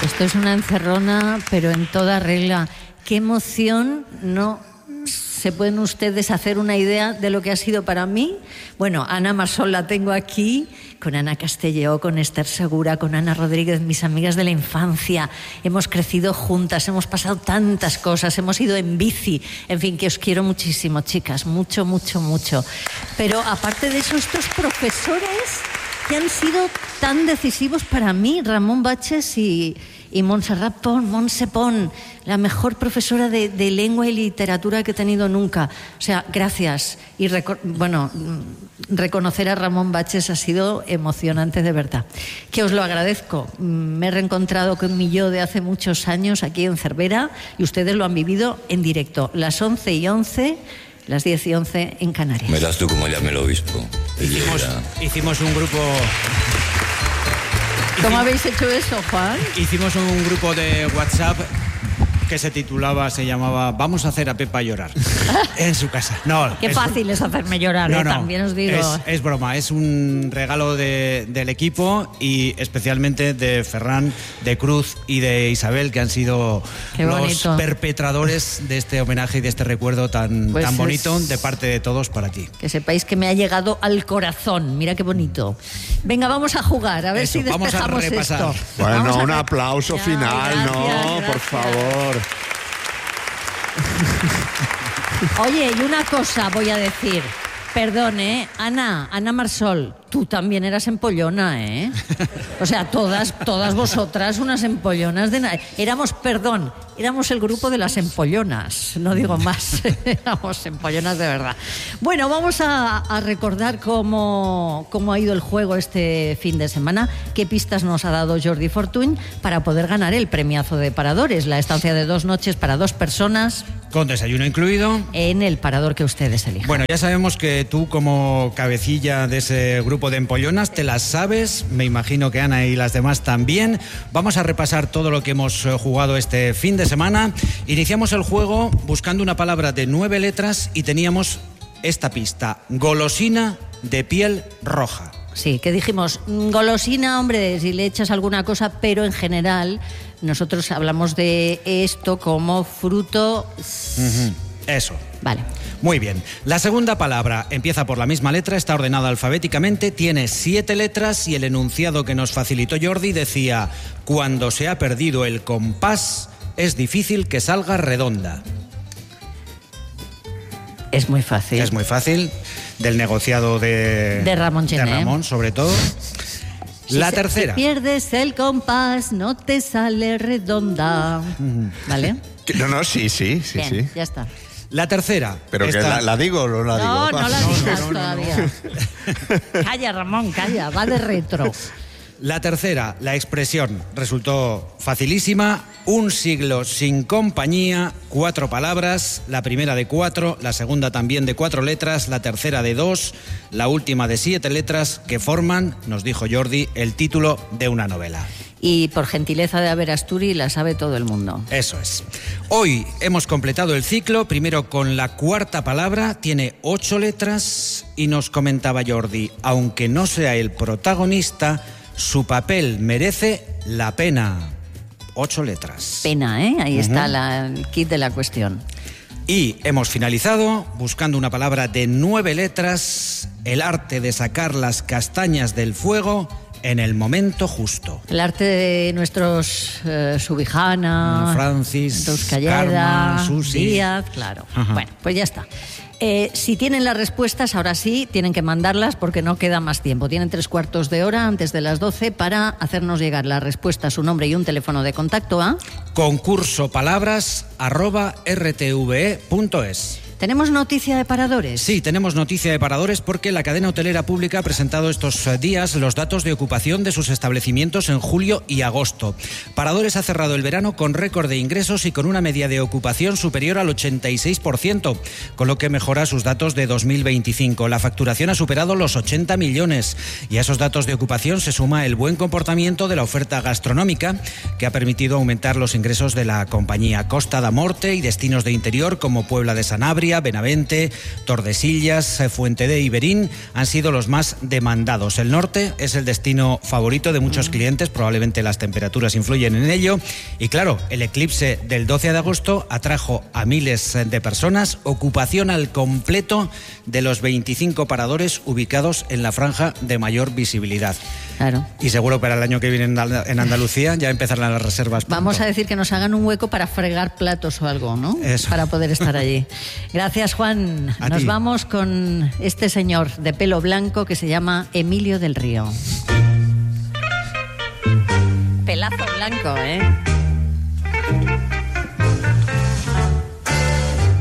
Esto es una encerrona, pero en toda regla. Qué emoción, no se pueden ustedes hacer una idea de lo que ha sido para mí. Bueno, Ana Marsol la tengo aquí, con Ana Castelló, con Esther Segura, con Ana Rodríguez, mis amigas de la infancia. Hemos crecido juntas, hemos pasado tantas cosas, hemos ido en bici. En fin, que os quiero muchísimo, chicas, mucho, mucho, mucho. Pero aparte de eso, estos profesores que han sido tan decisivos para mí, Ramón Baches y Montserrat Pont, Montse Pont, la mejor profesora de lengua y literatura que he tenido nunca. O sea, gracias. Y reconocer a Ramón Baches ha sido emocionante de verdad. Que os lo agradezco. Me he reencontrado con mi yo de hace muchos años aquí en Cervera y ustedes lo han vivido en directo. Las 11:11, las 10:11 en Canarias. Verás tú cómo llame el obispo. Hicimos un grupo... ¿Cómo habéis hecho eso, Juan? Hicimos un grupo de WhatsApp que se llamaba Vamos a hacer a Pepa llorar en su casa. No, qué fácil es hacerme llorar, no, también os digo. Es broma, es un regalo del equipo y especialmente de Ferran, de Cruz y de Isabel, que han sido los perpetradores de este homenaje y de este recuerdo tan bonito de parte de todos para ti. Que sepáis que me ha llegado al corazón, mira qué bonito. Venga, vamos a jugar, a ver si despejamos vamos a repasar esto. Bueno, un aplauso final, gracias. Por favor. Oye, y una cosa voy a decir. Perdón, Ana Marsol, tú también eras empollona, O sea, todas vosotras unas empollonas de nada. Éramos el grupo de las empollonas, no digo más. Éramos empollonas de verdad. Bueno, vamos a recordar cómo ha ido el juego este fin de semana, qué pistas nos ha dado Jordi Fortuny para poder ganar el premiazo de Paradores, la estancia de 2 noches para 2 personas. Con desayuno incluido. En el parador que ustedes elijan. Bueno, ya sabemos que tú, como cabecilla de ese grupo de empollonas, te las sabes. Me imagino que Ana y las demás también. Vamos a repasar todo lo que hemos jugado este fin de semana. Iniciamos el juego buscando una palabra de 9 letras y teníamos esta pista: golosina de piel roja. Sí, que dijimos, golosina, hombre, si le echas alguna cosa, pero en general nosotros hablamos de esto como fruto. Eso. Vale. Muy bien. La segunda palabra empieza por la misma letra, está ordenada alfabéticamente, tiene 7 letras y el enunciado que nos facilitó Jordi decía: cuando se ha perdido el compás, es difícil que salga redonda. Es muy fácil. Es muy fácil. Del negociado de Ramón Gené. De Ramón, sobre todo. La tercera. Si pierdes el compás, no te sale redonda. ¿Vale? No, sí. Bien, ya está. La tercera. Pero que la digo o no la digo. No la digas todavía. Calla, Ramón, calla, va de retro. La tercera, la expresión, resultó facilísima. 1 siglo sin compañía, 4 palabras, la primera de 4, la segunda también de 4 letras, la tercera de 2, la última de 7 letras, que forman, nos dijo Jordi, el título de una novela. Y por gentileza de haber Asturi, la sabe todo el mundo. Eso es. Hoy hemos completado el ciclo, primero con la cuarta palabra, tiene 8 letras y nos comentaba Jordi, aunque no sea el protagonista, su papel merece la pena. 8 letras. Pena, ahí está el kit de la cuestión. Y hemos finalizado buscando una palabra de 9 letras, el arte de sacar las castañas del fuego en el momento justo. El arte de nuestros Subijana, Francis, Euskalleda, Carmen, Susi, Díaz, claro. Ajá. Bueno, pues ya está. Si tienen las respuestas, ahora sí, tienen que mandarlas porque no queda más tiempo. Tienen 3/4 de hora antes de las 12 para hacernos llegar la respuesta, su nombre y un teléfono de contacto a concursopalabras@rtve.es. ¿Tenemos noticia de Paradores? Sí, tenemos noticia de Paradores porque la cadena hotelera pública ha presentado estos días los datos de ocupación de sus establecimientos en julio y agosto. Paradores ha cerrado el verano con récord de ingresos y con una media de ocupación superior al 86%, con lo que mejora sus datos de 2025. La facturación ha superado los 80 millones y a esos datos de ocupación se suma el buen comportamiento de la oferta gastronómica, que ha permitido aumentar los ingresos de la compañía. Costa da Morte y destinos de interior como Puebla de Sanabria, Vitoria, Benavente, Tordesillas, Fuente de Iberín han sido los más demandados. El norte es el destino favorito de muchos clientes, probablemente las temperaturas influyen en ello. Y claro, el eclipse del 12 de agosto atrajo a miles de personas, ocupación al completo de los 25 paradores ubicados en la franja de mayor visibilidad. Claro. Y seguro para el año que viene en Andalucía ya empezarán las reservas pronto. Vamos a decir que nos hagan un hueco para fregar platos o algo, ¿no? Eso. Para poder estar allí. Gracias, Juan. A Nos ti. vamos con este señor de pelo blanco que se llama Emilio del Río. Pelazo blanco, ¿eh?